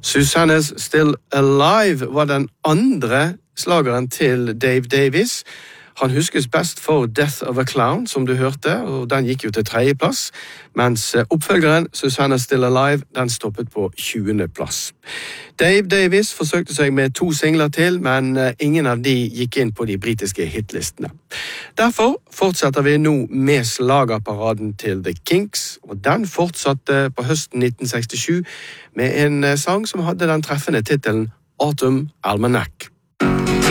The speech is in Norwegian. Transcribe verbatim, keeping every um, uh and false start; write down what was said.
Susanne's Still Alive var den andre slageren til Dave Davies. Han huskes best for Death of a Clown, som du hørte, og den gikk jo til tredje plass, mens oppfølgeren Susanne's Still Alive, den stoppet på tjuende plass. Dave Davies forsøkte seg med to singler til, men ingen av de gikk inn på de britiske hitlistene. Derfor fortsetter vi nå med slagerparaden til The Kinks, og den fortsatte på høsten nitten sekstisju med en sang som hadde den treffende titelen Autumn Almanac.